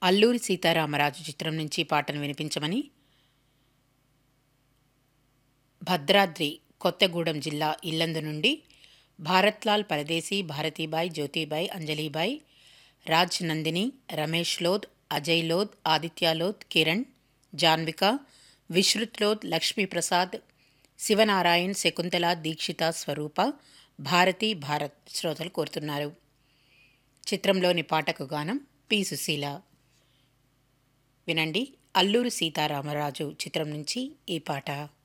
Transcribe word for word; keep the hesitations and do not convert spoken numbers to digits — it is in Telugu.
అల్లూరి సీతారామరాజు చిత్రం నుంచి పాటను వినిపించమని భద్రాద్రి కొత్తగూడెం జిల్లా ఇల్లందు నుండి భారత్లాల్ పరదేశీ, భారతీబాయ్, జ్యోతిబాయ్, అంజలీబాయ్, రాజ్ నందిని, రమేష్ లోద్, అజయ్ లోద్, ఆదిత్య లోద్, కిరణ్, జాన్విక, విశ్రుత్ లోద్, లక్ష్మీప్రసాద్, శివనారాయణ్, శకుంతల, దీక్షిత, స్వరూప, భారతి, భారత్ శ్రోతలు కోరుతున్నారు. చిత్రంలోని పాటకు గానం పి సుశీల. వినండి, అల్లూరి సీతారామరాజు చిత్రం నుంచి ఈ పాట.